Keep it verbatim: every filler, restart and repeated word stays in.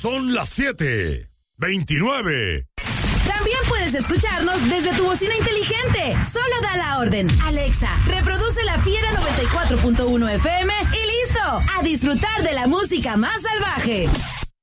Son las siete veintinueve. También puedes escucharnos desde tu bocina inteligente. Solo da la orden. Alexa, reproduce La Fiera noventa y cuatro punto uno F M y listo. A disfrutar de la música más salvaje.